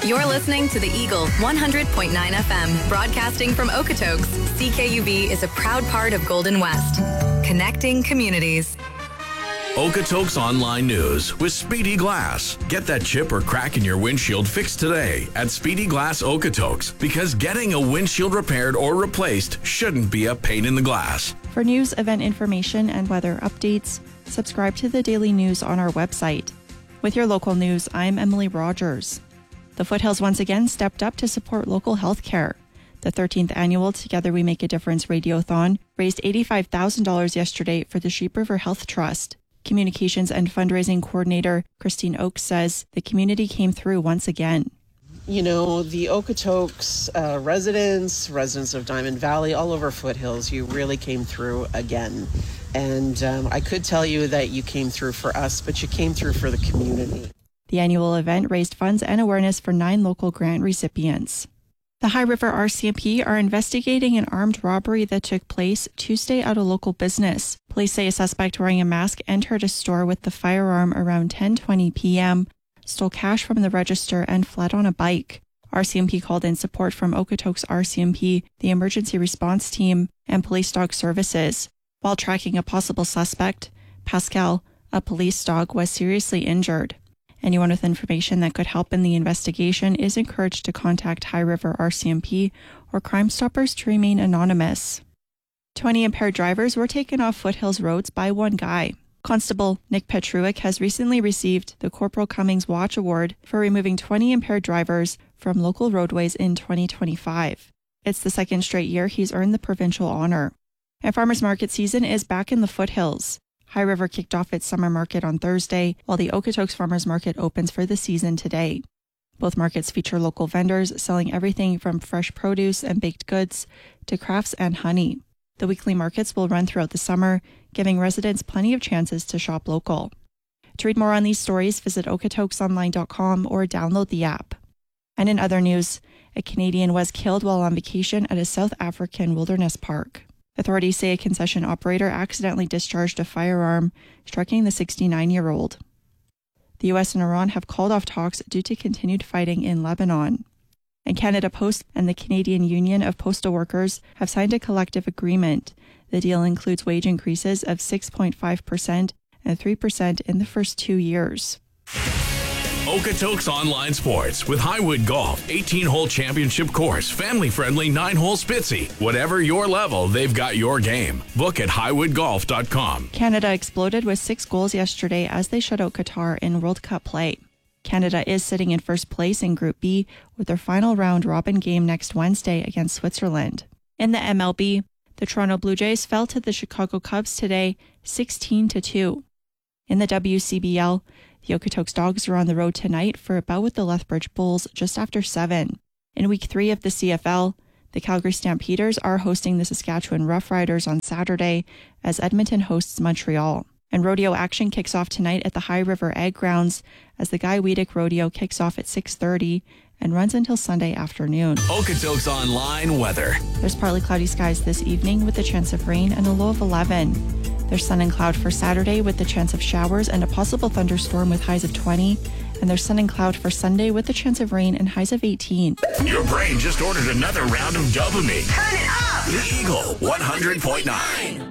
You're listening to the Eagle 100.9 FM, broadcasting from Okotoks. CKUV is a proud part of Golden West, connecting communities. Okotoks Online News with Speedy Glass. Get that chip or crack in your windshield fixed today at Speedy Glass Okotoks, because getting a windshield repaired or replaced shouldn't be a pain in the glass. For news, event information, and weather updates, subscribe to the daily news on our website. With your local news, I'm Emily Rogers. The Foothills once again stepped up to support local health care. The 13th annual Together We Make a Difference Radiothon raised $85,000 yesterday for the Sheep River Health Trust. Communications and fundraising coordinator Christine Oakes says the community came through once again. You know, the Okotoks residents of Diamond Valley, all over Foothills, you really came through again. And I could tell you that you came through for us, but you came through for the community. The annual event raised funds and awareness for 9 local grant recipients. The High River RCMP are investigating an armed robbery that took place Tuesday at a local business. Police say a suspect wearing a mask entered a store with the firearm around 10:20 p.m., stole cash from the register, and fled on a bike. RCMP called in support from Okotoks RCMP, the emergency response team, and police dog services. While tracking a possible suspect, Pascal, a police dog, was seriously injured. Anyone with information that could help in the investigation is encouraged to contact High River RCMP or Crime Stoppers to remain anonymous. 20 impaired drivers were taken off Foothills roads by one guy. Constable Nick Petruick has recently received the Corporal Cummings Watch Award for removing 20 impaired drivers from local roadways in 2025. It's the second straight year he's earned the provincial honor. And farmers market season is back in the Foothills. High River kicked off its summer market on Thursday, while the Okotoks Farmers Market opens for the season today. Both markets feature local vendors selling everything from fresh produce and baked goods to crafts and honey. The weekly markets will run throughout the summer, giving residents plenty of chances to shop local. To read more on these stories, visit okotoksonline.com or download the app. And in other news, a Canadian was killed while on vacation at a South African wilderness park. Authorities say a concession operator accidentally discharged a firearm, striking the 69-year-old. The U.S. and Iran have called off talks due to continued fighting in Lebanon. And Canada Post and the Canadian Union of Postal Workers have signed a collective agreement. The deal includes wage increases of 6.5% and 3% in the first 2 years. Okotoks Online Sports with Highwood Golf, 18-hole championship course, family-friendly 9-hole Spitzy. Whatever your level, they've got your game. Book at highwoodgolf.com. Canada exploded with 6 goals yesterday as they shut out Qatar in World Cup play. Canada is sitting in first place in Group B with their final round-robin game next Wednesday against Switzerland. In the MLB, the Toronto Blue Jays fell to the Chicago Cubs today 16-2. In the WCBL, the Okotoks Dogs are on the road tonight for a bout with the Lethbridge Bulls just after 7. In Week 3 of the CFL, the Calgary Stampeders are hosting the Saskatchewan Roughriders on Saturday as Edmonton hosts Montreal. And rodeo action kicks off tonight at the High River Ag Grounds as the Guy Weedick Rodeo kicks off at 6:30 and runs until Sunday afternoon. Okotoks Online weather. There's partly cloudy skies this evening with a chance of rain and a low of 11. There's sun and cloud for Saturday with the chance of showers and a possible thunderstorm with highs of 20. And there's sun and cloud for Sunday with a chance of rain and highs of 18. Your brain just ordered another round of dopamine. Turn it up! The Eagle 100.9.